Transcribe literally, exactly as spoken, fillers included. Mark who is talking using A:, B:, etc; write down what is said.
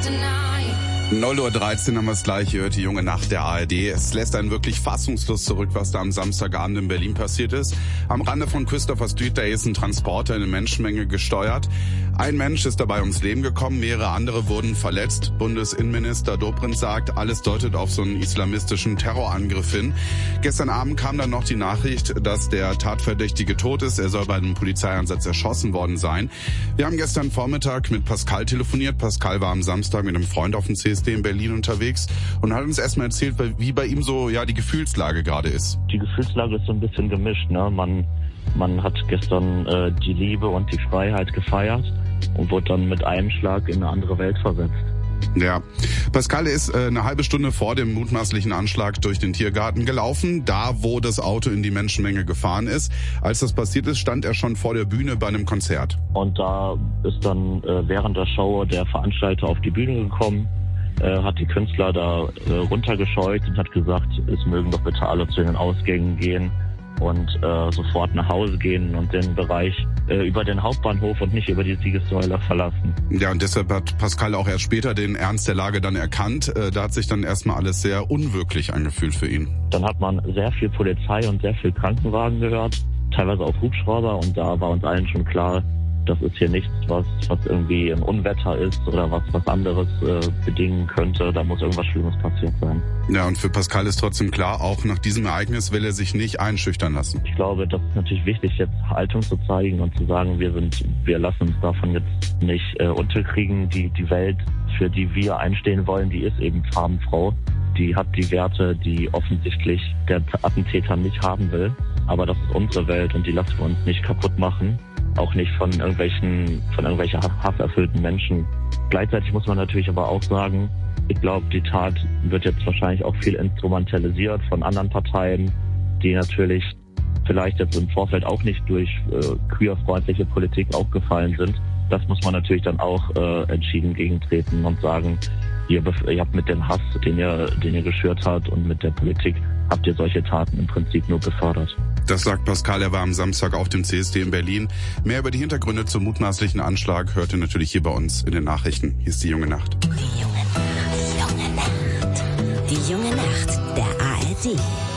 A: null Uhr dreizehn haben wir es gleich, ihr hört die junge Nacht der A R D. Es lässt einen wirklich fassungslos zurück, was da am Samstagabend in Berlin passiert ist. Am Rande von Christopher Street, da ist ein Transporter in eine Menschenmenge gesteuert. Ein Mensch ist dabei ums Leben gekommen, mehrere andere wurden verletzt. Bundesinnenminister Dobrindt sagt, alles deutet auf so einen islamistischen Terrorangriff hin. Gestern Abend kam dann noch die Nachricht, dass der Tatverdächtige tot ist. Er soll bei einem Polizeieinsatz erschossen worden sein. Wir haben gestern Vormittag mit Pascal telefoniert. Pascal war am Samstag mit einem Freund auf dem C S D in Berlin unterwegs und hat uns erstmal erzählt, wie bei ihm so ja die Gefühlslage gerade ist.
B: Die Gefühlslage ist so ein bisschen gemischt, ne? Man, man hat gestern äh, die Liebe und die Freiheit gefeiert und wurde dann mit einem Schlag in eine andere Welt versetzt.
A: Ja, Pascal ist äh, eine halbe Stunde vor dem mutmaßlichen Anschlag durch den Tiergarten gelaufen, da wo das Auto in die Menschenmenge gefahren ist. Als das passiert ist, stand er schon vor der Bühne bei einem Konzert.
B: Und da ist dann äh, während der Show der Veranstalter auf die Bühne gekommen, äh, hat die Künstler da äh, runtergescheut und hat gesagt, es mögen doch bitte alle zu den Ausgängen gehen und äh, sofort nach Hause gehen und den Bereich äh, über den Hauptbahnhof und nicht über die Siegessäule verlassen.
A: Ja, und deshalb hat Pascal auch erst später den Ernst der Lage dann erkannt. Äh, da hat sich dann erstmal alles sehr unwirklich angefühlt für ihn.
B: Dann hat man sehr viel Polizei und sehr viel Krankenwagen gehört, teilweise auch Hubschrauber, und da war uns allen schon klar, das ist hier nichts, was, was irgendwie ein Unwetter ist oder was, was anderes äh, bedingen könnte. Da muss irgendwas Schlimmes passiert sein.
A: Ja, und für Pascal ist trotzdem klar, auch nach diesem Ereignis will er sich nicht einschüchtern lassen.
B: Ich glaube, das ist natürlich wichtig, jetzt Haltung zu zeigen und zu sagen, wir sind, wir lassen uns davon jetzt nicht äh, unterkriegen. Die, die Welt, für die wir einstehen wollen, die ist eben farbenfroh. Die hat die Werte, die offensichtlich der Attentäter nicht haben will. Aber das ist unsere Welt und die lassen wir uns nicht kaputt machen. Auch nicht von irgendwelchen, von irgendwelchen hasserfüllten Menschen. Gleichzeitig muss man natürlich aber auch sagen, ich glaube, die Tat wird jetzt wahrscheinlich auch viel instrumentalisiert von anderen Parteien, die natürlich vielleicht jetzt im Vorfeld auch nicht durch äh, queerfreundliche Politik aufgefallen sind. Das muss man natürlich dann auch äh, entschieden gegentreten und sagen, ihr, ihr habt mit dem Hass, den ihr, den ihr geschürt habt, und mit der Politik habt ihr solche Taten im Prinzip nur befördert.
A: Das sagt Pascal, er war am Samstag auf dem C S D in Berlin. Mehr über die Hintergründe zum mutmaßlichen Anschlag hört ihr natürlich hier bei uns in den Nachrichten. Hier ist die junge Nacht.
C: Die junge Nacht, die junge Nacht, die junge Nacht der A R D.